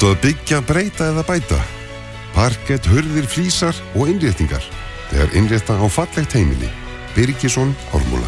Ertu að byggja, breyta eða bæta? Parkett, hurðir, flísar og innréttingar. Þegar innrétta á fallegt heimili. Birgisson Ármúla.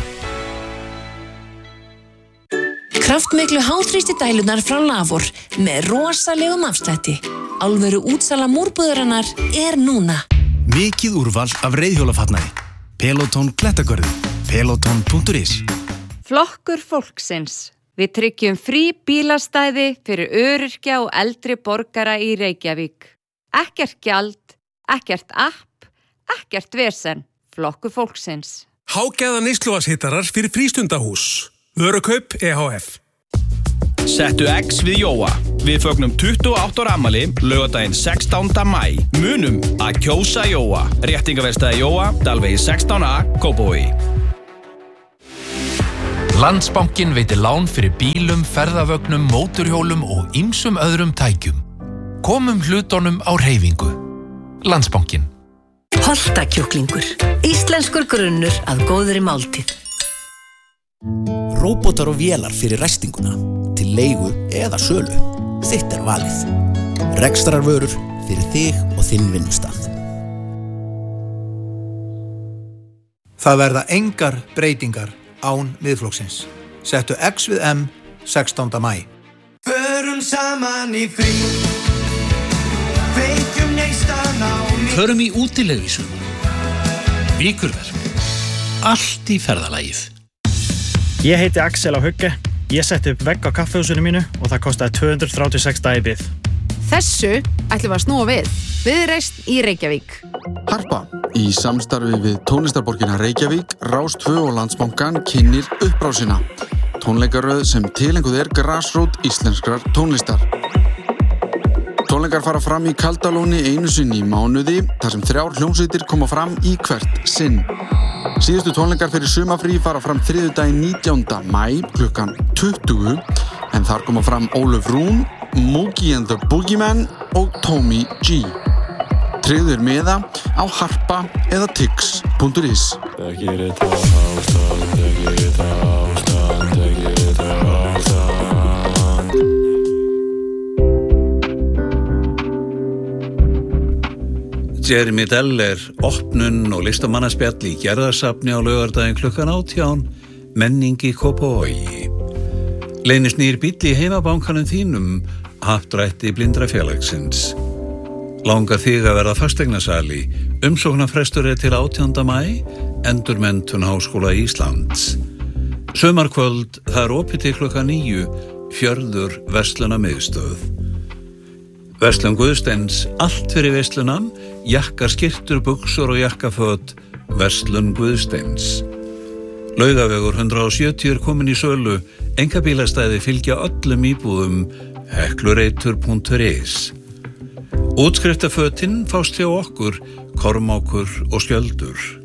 Kraftmiklu háþrýsti dælunar frá Lavor með rosalegum afslætti. Alvöru útsala múrbúðarinnar núna. Mikið úrval af reiðhjólafatnaði. Peloton Klettagörði. Peloton.is. Flokkur fólksins. Við tryggjum frí bílastæði fyrir öryrkja og eldri borgara í Reykjavík. Ekkert gjald, ekkert app, ekkert vesen. Flokkur fólksins. Hágæða neysluvatnshittarar fyrir frístundahús. Vörukaup EHF. Settu X við Jóa. Við fögnum 28 ára afmæli, laugardaginn 16. maí. Munum að kjósa Jóa. Réttingaverkstæði Jóa, Dalvegi 16A, Kópavogi. Landsbankinn veitir lán fyrir bílum, ferðavögnum, móturhjólum og ýmsum öðrum tækjum. Komum hlutunum á hreyfingu. Landsbankinn. Holtakjúklingur. Íslenskur grunnur að góðri máltíð. Róbótar og vélar fyrir ræstinguna, til leigu eða sölu. Þitt valið. Rekstrarvörur fyrir þig og þinn vinnustað. Það verða engar breytingar án Miðflokksins. Settu X við M 16. maí. Förum saman í frí. Kveikjum neistan á mig. Förum í útileguvísum. Vikurverk. Allt í ferðalagið. Ég heiti Axel á Hugge. Ég setti upp vegg á kaffihúsinu mínu og það kostaði 236 dagi bið. Þessu ætlum við að snúa við. Viðreisn í Reykjavík. Harpa, í samstarfi við tónlistarborgina Reykjavík, Rás 2 og Landsbankann kynnir uppbrásina. Tónleikaröð sem tileinkuð grasrót íslenskrar tónlistar. Tónleikar fara fram í Kaldalóni einu sinni í mánuði, þar sem 3 hljómsveitir koma fram í hvert sinn. Síðustu tónleikar fyrir sumarfrí fara fram þriðjudaginn 19. maí klukkan 20, en þar koma fram Ólöf Rún, Mookie and the Boogeyman og Tommy G. Tryggður miða á harpa eða tix.is. Jeremy Dell opnun og listamannaspjall í Gerðarsafni á laugardaginn klukkan 18, menning í Kópavogi. Leynist nýr bíll í heimabankanum þínum, happdrætti Blindrafélagsins. Langar þig að verða fasteignasali, umsóknarfrestur til 18. maí, endurmenntun Háskóla Íslands. Sumarkvöld, það opið til klukkan 9, Fjörður verslunarmiðstöð. Verslun Guðsteins, allt fyrir verslunam, jakkar, skyrtur, buxur og jakkaföt, Verslun Guðsteins. Laugavegur 170 komin í sölu, einkabílastæði fylgja öllum íbúðum, heklureitur.is. Útskriftafötin fást hjá okkur, Kormákur og Skjöldur.